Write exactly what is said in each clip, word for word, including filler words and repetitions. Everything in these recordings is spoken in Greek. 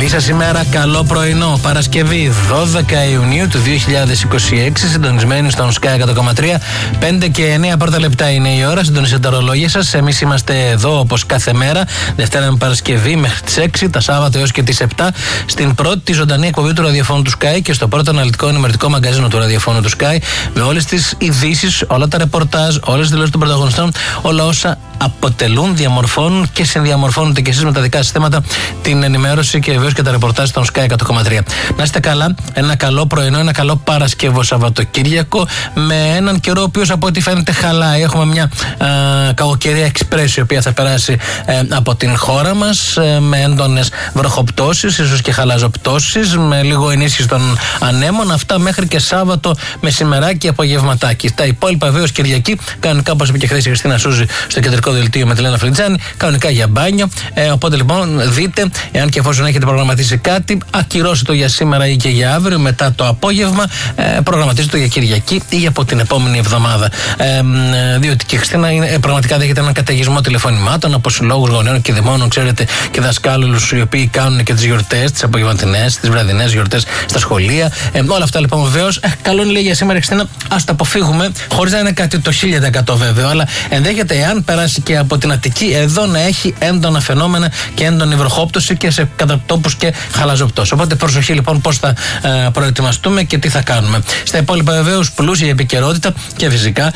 Καλή σας ημέρα, καλό πρωινό. Παρασκευή δώδεκα Ιουνίου του δύο χιλιάδες είκοσι έξι, συντονισμένοι στον Sky εκατό κόμμα τρία. πέντε και εννέα πρώτα λεπτά είναι η ώρα. Συντονίστε τα ρολόγια σας. Εμείς είμαστε εδώ όπως κάθε μέρα, Δευτέρα με Παρασκευή μέχρι τις έξι, τα Σάββατα έως και τις επτά, στην πρώτη τη ζωντανή εκπομπή του ραδιοφώνου του Sky και στο πρώτο αναλυτικό ενημερωτικό μαγκαζίνο του ραδιοφώνου του Sky, με όλες τις ειδήσεις, όλα τα ρεπορτάζ, όλες τις δηλώσεις των πρωταγωνιστών, όλα όσα αποτελούν, διαμορφώνουν και συνδιαμορφώνονται και εσείς με τα δικά σας θέματα την ενημέρωση και βεβαίως και τα ρεπορτάζ των Sky εκατό κόμμα τρία. Να είστε καλά, ένα καλό πρωινό, ένα καλό Παρασκευό Σαββατοκύριακο, με έναν καιρό ο οποίος από ό,τι φαίνεται χαλάει. Έχουμε μια ε, κακοκαιρία εξπρέσιο η οποία θα περάσει ε, από την χώρα μας, ε, με έντονες βροχοπτώσεις, ίσως και χαλαζοπτώσεις, με λίγο ενίσχυση των ανέμων. Αυτά μέχρι και Σάββατο μεσημεράκι, απογευματάκι. Τα υπόλοιπα βέβαιως Κυριακή, κανονικά όπως είπε και χθες η Χριστίνα Σούζη στο κεντρικό δελτίο με τη Λένα Φλιτζάνη, κανονικά για μπάνιο. Ε, οπότε λοιπόν δείτε, εάν και εφόσον έχετε προγραμματίσει κάτι, ακυρώστε το για σήμερα ή και για αύριο, μετά το απόγευμα, ε, προγραμματίστε το για Κυριακή ή από την επόμενη εβδομάδα. Ε, διότι και η Χριστίνα είναι, ε, πραγματικά δέχεται έναν καταιγισμό τηλεφωνημάτων από συλλόγους γονέων και δημόνων, ξέρετε, και δασκάλους οι οποίοι κάνουν και τις γιορτές, τις απογευματινές, τις βραδινές γιορτές στα σχολεία. Ε, όλα αυτά λοιπόν βεβαίως, ε, καλό είναι λέει για σήμερα η Χριστίνα, ας τα αποφύγουμε, χωρίς να είναι κάτι το χίλια τοις εκατό βέβαιο, αλλά ενδέχεται εάν περάσει και από την Αττική εδώ να έχει έντονα φαινόμενα και έντονη βροχόπτωση και σε κατατόπους και χαλαζοπτώσεις. Οπότε προσοχή λοιπόν πώς θα ε, προετοιμαστούμε και τι θα κάνουμε. Στα υπόλοιπα βεβαίως πλούσια επικαιρότητα και φυσικά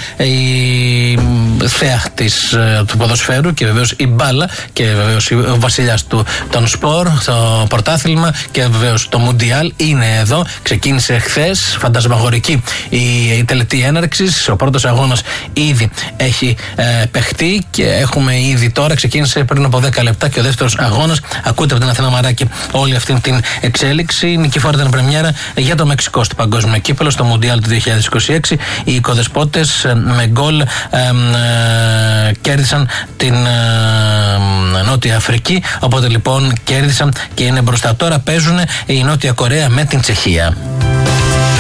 η θέα της, ε, του ποδοσφαίρου και βεβαίως η μπάλα και βεβαίως ο βασιλιάς του των σπορ, το πρωτάθλημα και βεβαίως το Μουντιάλ είναι εδώ. Ξεκίνησε χθες, φαντασμαγορική η, η τελετή έναρξης. Ο πρώτος αγώνας ήδη έχει ε, παιχτεί και έχουμε ήδη τώρα, ξεκίνησε πριν από δέκα λεπτά και ο δεύτερος αγώνας. Ακούτε από την Αθήνα Μαράκη όλη αυτή την εξέλιξη. Νικηφόρα ήταν πρεμιέρα για το Μεξικό στο Παγκόσμιο Κύπελλο, στο Μουντιάλ του δύο χιλιάδες είκοσι έξι. Οι οικοδεσπότες με γκολ ε, ε, κέρδισαν την ε, Νότια Αφρική. Οπότε λοιπόν κέρδισαν και είναι μπροστά. Τώρα παίζουν η Νότια Κορέα με την Τσεχία.